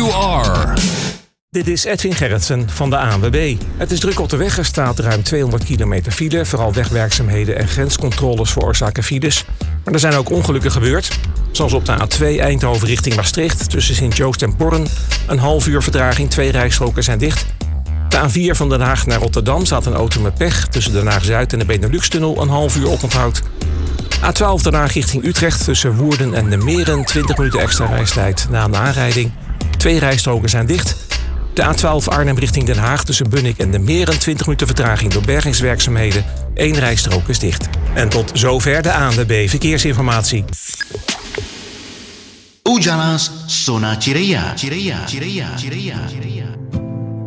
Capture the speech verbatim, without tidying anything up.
you are. Dit is Edwin Gerritsen van de A N W B. Het is druk op de weg. Er staat ruim tweehonderd kilometer file. Vooral wegwerkzaamheden en grenscontroles veroorzaken files. Maar er zijn ook ongelukken gebeurd. Zoals op de A twee Eindhoven richting Maastricht. Tussen Sint-Joost en Porren. Een half uur vertraging, twee rijstroken zijn dicht. De A vier van Den Haag naar Rotterdam staat een auto met pech. Tussen Den Haag-Zuid en de Benelux-tunnel een half uur oponthoud. A twaalf Den Haag richting Utrecht tussen Woerden en de Meren. twintig minuten extra reistijd na een aanrijding. Twee rijstroken zijn dicht. De A twaalf Arnhem richting Den Haag tussen Bunnik en de Meren. twintig minuten vertraging door bergingswerkzaamheden. Eén rijstrook is dicht. En tot zover de A N W B Verkeersinformatie. Ujalas Sona Cireia. Cireia. Cireia. Cireia. Cireia.